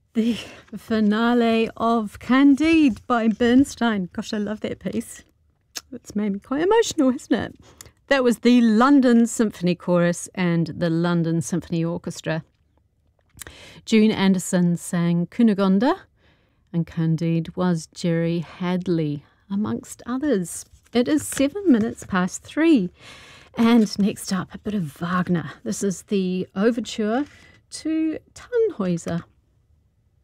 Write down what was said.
the finale of Candide by Bernstein. Gosh, I love that piece. It's made me quite emotional, hasn't it? That was the London Symphony Chorus and the London Symphony Orchestra. June Anderson sang Cunegonde, and Candide was Jerry Hadley, amongst others. It is 3:07. And next up, a bit of Wagner. This is the overture to Tannhäuser.